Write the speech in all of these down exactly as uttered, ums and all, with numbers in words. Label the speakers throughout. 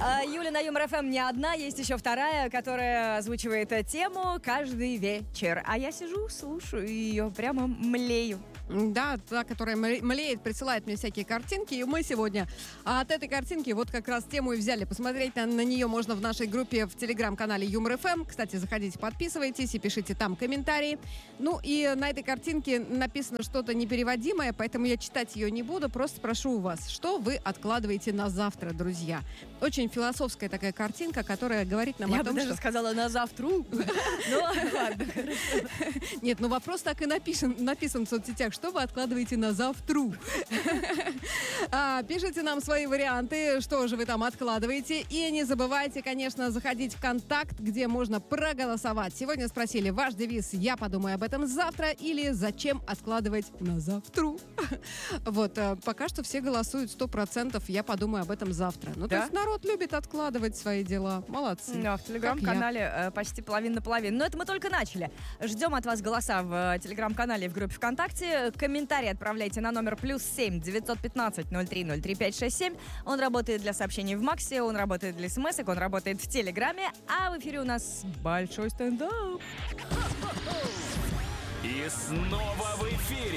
Speaker 1: Юля на Юмор ФМ не одна, есть еще вторая, которая озвучивает тему каждый вечер. А я сижу, слушаю ее, прямо млею.
Speaker 2: Да, та, которая млеет, присылает мне всякие картинки. И мы сегодня от этой картинки вот как раз тему и взяли. Посмотреть на, на нее можно в нашей группе в телеграм-канале Юмор ФМ. Кстати, заходите, подписывайтесь и пишите там комментарии. Ну и на этой картинке написано что-то непереводимое, поэтому я читать ее не буду. Просто спрошу у вас, что вы откладываете на завтра, друзья? Очень философская такая картинка, которая говорит нам
Speaker 1: я
Speaker 2: о том,
Speaker 1: бы даже
Speaker 2: что...
Speaker 1: сказала на завтра. Ну ладно, хорошо.
Speaker 2: Нет, ну вопрос так и написан, написан в соцсетях. Что вы откладываете на завтру? а, пишите нам свои варианты, что же вы там откладываете. И не забывайте, конечно, заходить в «Контакт», где можно проголосовать. Сегодня спросили, ваш девиз «Я подумаю об этом завтра» или «Зачем откладывать на завтру?» Вот, пока что все голосуют сто процентов «Я подумаю об этом завтра». Ну,
Speaker 1: да?
Speaker 2: то есть народ любит откладывать свои дела. Молодцы.
Speaker 1: Да, в телеграм-канале почти половина на половину. Но это мы только начали. Ждем от вас голоса в телеграм-канале и в группе ВКонтакте. Комментарии отправляйте на номер плюс семь девятьсот пятнадцать ноль три ноль три пять шесть семь. Он работает для сообщений в Максе, он работает для смс-ок, он работает в Телеграме, а в эфире у нас большой стендап.
Speaker 3: И снова в эфире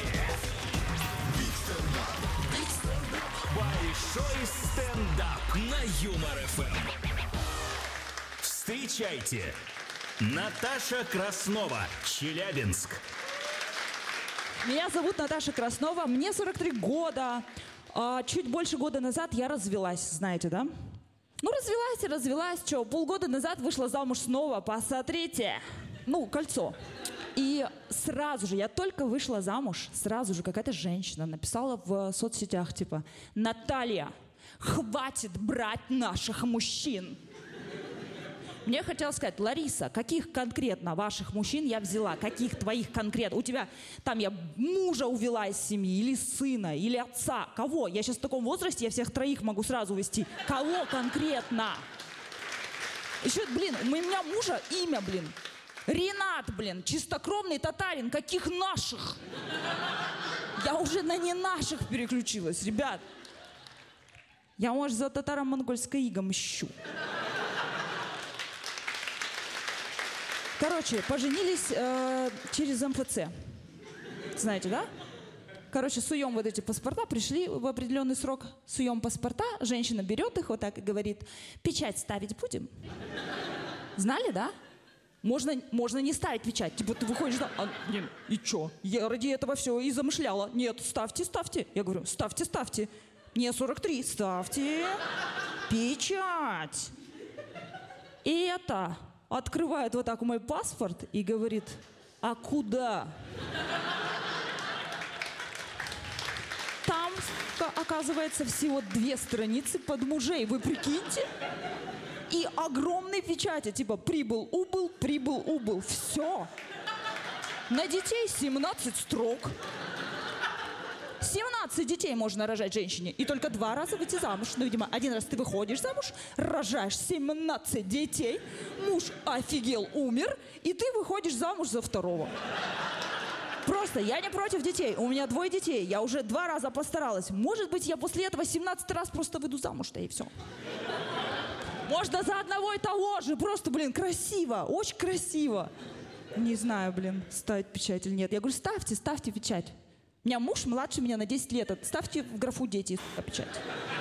Speaker 3: большой стендап на Юмор ФМ. Встречайте, Наташа Краснова, Челябинск.
Speaker 4: Меня зовут Наташа Краснова, мне сорок три года. А, чуть больше года назад я развелась, знаете, да? Ну, развелась и развелась, что, полгода назад вышла замуж снова, посмотрите. Ну, кольцо. И сразу же, я только вышла замуж, сразу же какая-то женщина написала в соцсетях, типа, Наталья, хватит брать наших мужчин. Мне хотелось сказать, Лариса, каких конкретно ваших мужчин я взяла? Каких твоих конкретно? У тебя там я мужа увела из семьи, или сына, или отца. Кого? Я сейчас в таком возрасте, я всех троих могу сразу вести. Кого конкретно? Еще, блин, у меня мужа имя, блин. Ренат, блин, чистокровный татарин. Каких наших? Я уже на не наших переключилась, ребят. Я, может, за татаро-монгольской игом ищу. Короче, поженились э, через эм эф цэ. Знаете, да? Короче, суем вот эти паспорта, пришли в определенный срок, суем паспорта, женщина берет их вот так и говорит, печать ставить будем? Знали, да? Можно, можно не ставить печать. Типа ты выходишь, да, а, блин, и чё? Я ради этого все и замышляла. Нет, ставьте, ставьте. Я говорю, ставьте, ставьте. Мне сорок три, ставьте печать. И это... Открывает вот так мой паспорт и говорит, а куда? Там, оказывается, всего две страницы под мужей, вы прикиньте? И огромные печати, типа прибыл, убыл, прибыл, убыл, все. На детей семнадцать строк. семнадцать детей можно рожать женщине, и только два раза выйти замуж. Ну, видимо, один раз ты выходишь замуж, рожаешь семнадцать детей, муж офигел, умер, и ты выходишь замуж за второго. Просто я не против детей, у меня двое детей, я уже два раза постаралась. Может быть, я после этого семнадцать раз просто выйду замуж-то, и все. Можно за одного и того же, просто, блин, красиво, очень красиво. Не знаю, блин, ставить печать или нет. Я говорю, ставьте, ставьте печать. У меня муж младше меня на десять лет. Ставьте в графу «дети» печать.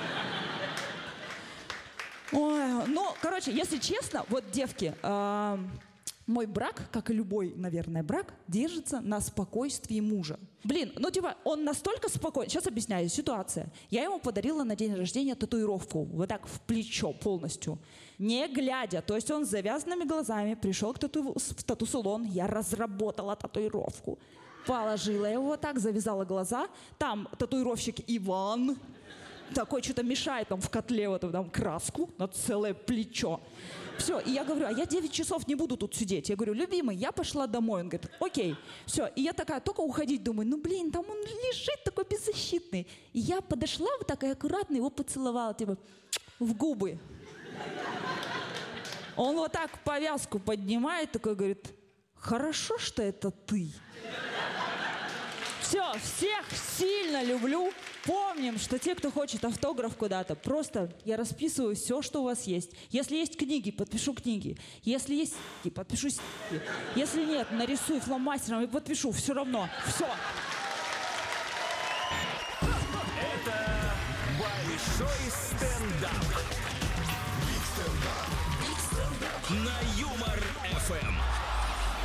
Speaker 4: Ой, ну, короче, если честно, вот, девки, э, мой брак, как и любой, наверное, брак, держится на спокойствии мужа. Блин, ну, типа, он настолько спокойный. Сейчас объясняю ситуацию. Я ему подарила на день рождения татуировку. Вот так в плечо полностью. Не глядя. То есть он с завязанными глазами пришел к тату... в тату-салон. Я разработала татуировку. Положила его вот так, завязала глаза. Там татуировщик Иван. Такой что-то мешает там в котле вот там краску на целое плечо. Все, и я говорю, а я девять часов не буду тут сидеть. Я говорю, любимый, я пошла домой. Он говорит, окей. Все, и я такая, только уходить, думаю, ну блин, там он лежит такой беззащитный. И я подошла вот так и аккуратно его поцеловала, типа, в губы. Он вот так повязку поднимает, такой говорит, хорошо, что это ты. Все, всех сильно люблю. Помним, что те, кто хочет автограф куда-то, просто я расписываю все, что у вас есть. Если есть книги, подпишу книги. Если есть с***ки, подпишу с***ки. Если нет, нарисую фломастером и подпишу. Все равно. Все.
Speaker 3: Это большой стендап. На Юмор эф эм.